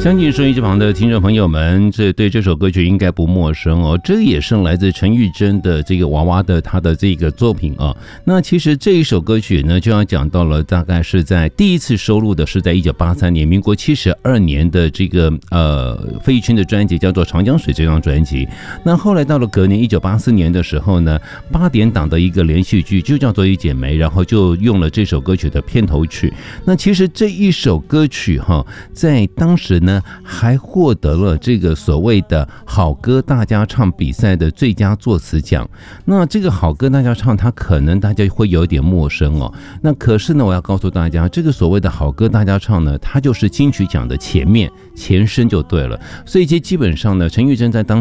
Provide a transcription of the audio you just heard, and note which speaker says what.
Speaker 1: 相信收音机旁的听众朋友们，对这首歌曲应该不陌生哦。这也是来自陈玉珍的这个娃娃的她的这个作品啊。那其实这一首歌曲呢，就要讲到了，大概是在第一次收录的是在1983年，民国72年的这个费玉清的专辑叫做《长江水》这张专辑。那后来到了隔年1984年的时候呢，8点档的一个连续剧就叫做《一剪梅》，然后就用了这首歌曲的片头曲。那其实这一首歌曲在当时呢还获得了这个所谓的好歌大家唱比赛的最佳作词奖。那这个好歌大家唱，它可能大家会有点陌生哦。那可是呢，我要告诉大家，这个所谓的好歌大家唱呢，它就是金曲奖的前身就对了。所以基本上呢，陈玉珍在当